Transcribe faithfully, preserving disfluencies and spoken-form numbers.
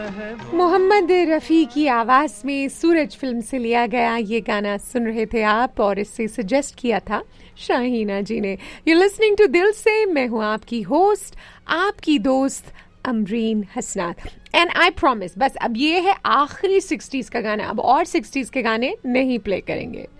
है वो। मोहम्मद रफ़ी की आवाज़ में सूरज फिल्म से लिया गया ये गाना सुन रहे थे आप, और इससे सजेस्ट किया था शाहीना जी ने। यू लिसनिंग टू दिल से, मैं हूँ आपकी होस्ट, आपकी दोस्त अमरीन हसनात। एंड आई प्रॉमिस, बस अब ये है आखिरी सिक्सटीज़ का गाना, अब और सिक्सटीज़ के गाने नहीं प्ले करेंगे।